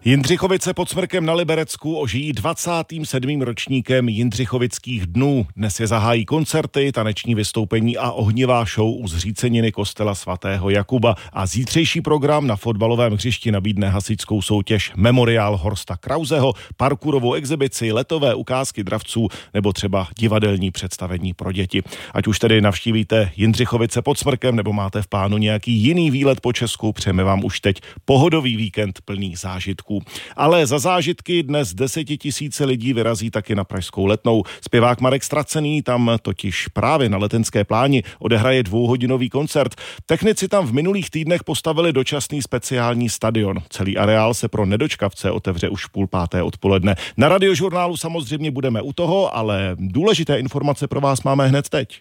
Jindřichovice pod Smrkem na Liberecku ožijí 27. ročníkem Jindřichovických dnů. Dnes je zahájí koncerty, taneční vystoupení a ohnivá show u zříceniny kostela svatého Jakuba. A zítřejší program na fotbalovém hřišti nabídne hasičskou soutěž Memoriál Horsta Krauseho, parkourovou exibici, letové ukázky dravců nebo třeba divadelní představení pro děti. Ať už tedy navštívíte Jindřichovice pod Smrkem nebo máte v plánu nějaký jiný výlet po Česku, přejeme vám už teď pohodový víkend plný zážitků. Ale za zážitky dnes 10 000 lidí vyrazí taky na pražskou Letnou. Zpěvák Marek Stracený tam totiž právě na Letenské pláni odehraje 2hodinový koncert. Technici tam v minulých týdnech postavili dočasný speciální stadion. Celý areál se pro nedočkavce otevře už v 5:30 odpoledne. Na Radiožurnálu samozřejmě budeme u toho, ale důležité informace pro vás máme hned teď.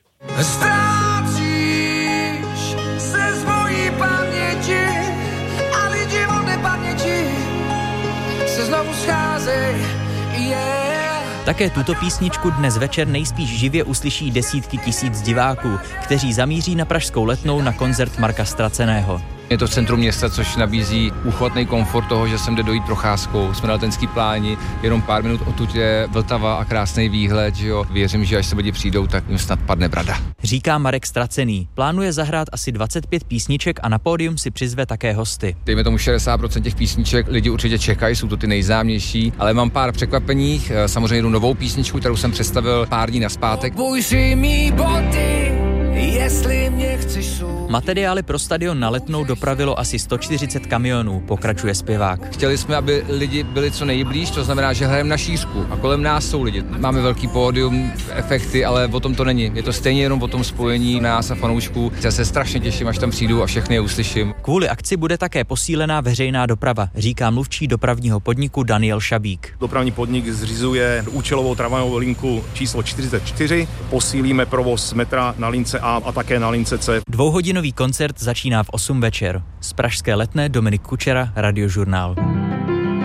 Také tuto písničku dnes večer nejspíš živě uslyší desítky tisíc diváků, kteří zamíří na pražskou Letnou na koncert Marka Straceného. Je to v centru města, což nabízí úchvatný komfort toho, že sem jde dojít procházkou. Jsme na Letenský pláni, jenom pár minut odtud je Vltava a krásný výhled, že jo. Věřím, že až se lidi přijdou, tak jim snad padne brada. Říká Marek Stracený. Plánuje zahrát asi 25 písniček a na pódium si přizve také hosty. Dejme tomu 60% těch písniček lidi určitě čekají, jsou to ty nejznámější, ale mám pár překvapení, samozřejmě jednu novou písničku, kterou jsem představil pár dní nazpátek. Obuj si mý boty, jestli mě chceš. Materiály pro stadion na Letnou dopravilo asi 140 kamionů, pokračuje zpěvák. Chtěli jsme, aby lidi byli co nejblíž, to znamená, že hrajeme na šířku a kolem nás jsou lidi. Máme velký pódium, efekty, ale o tom to není. Je to stejně jenom o tom spojení nás a fanoušků. Já se strašně těším, až tam přijdu a všechny je uslyším. Kvůli akci bude také posílená veřejná doprava, říká mluvčí dopravního podniku Daniel Šabík. Dopravní podnik zřizuje účelovou tramvajovou linku číslo 44. Posílíme provoz metra na lince A a také na lince C. 2hodinový koncert začíná v 8 večer. Z pražské Letné Dominik Kučera, Radiožurnál.